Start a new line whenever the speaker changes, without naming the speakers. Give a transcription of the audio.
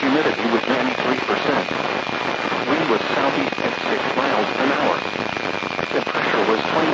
humidity was 93%. Wind was southeast at 6 miles an hour. The pressure was 29